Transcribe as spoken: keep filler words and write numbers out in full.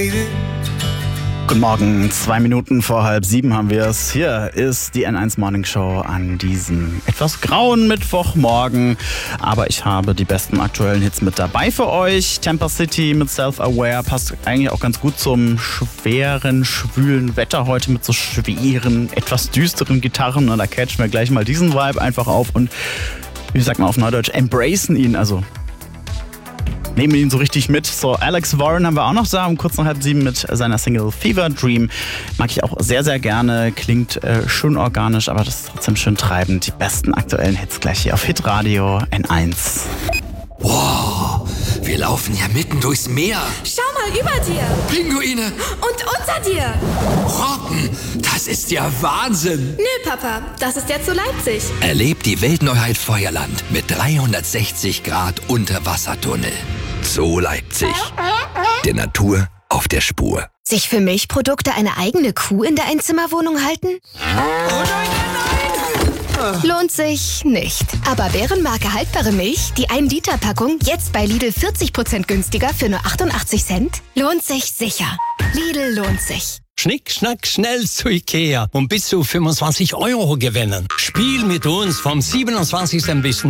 Guten Morgen, zwei Minuten vor halb sieben haben wir es. Hier ist die N eins Morning Show an diesem etwas grauen Mittwochmorgen. Aber ich habe die besten aktuellen Hits mit dabei für euch. Tampa City mit Self-Aware passt eigentlich auch ganz gut zum schweren, schwülen Wetter heute mit so schweren, etwas düsteren Gitarren. Und da catchen wir gleich mal diesen Vibe einfach auf und, wie sagt man auf Neudeutsch, embracen ihn, also nehmen ihn so richtig mit. So, Alex Warren haben wir auch noch da, um kurz nach halb sieben mit seiner Single Fever Dream. Mag ich auch sehr, sehr gerne. Klingt äh, schön organisch, aber das ist trotzdem schön treibend. Die besten aktuellen Hits gleich hier auf Hitradio N eins. Wow, wir laufen ja mitten durchs Meer. Schau mal über dir. Pinguine. Und unter dir. Robben, das ist ja Wahnsinn. Nö, Papa, das ist jetzt so Leipzig. Erlebt die Weltneuheit Feuerland mit dreihundertsechzig Grad Unterwassertunnel. Zoo Leipzig. Der Natur auf der Spur. Sich für Milchprodukte eine eigene Kuh in der Einzimmerwohnung halten? Oh nein, nein, nein! Lohnt sich nicht. Aber Bärenmarke haltbare Milch, die ein Liter Packung, jetzt bei Lidl vierzig Prozent günstiger für nur achtundachtzig Cent? Lohnt sich sicher. Lidl lohnt sich. Schnick, schnack, schnell zu Ikea und bis zu fünfundzwanzig Euro gewinnen. Spiel mit uns vom siebenundzwanzigsten bis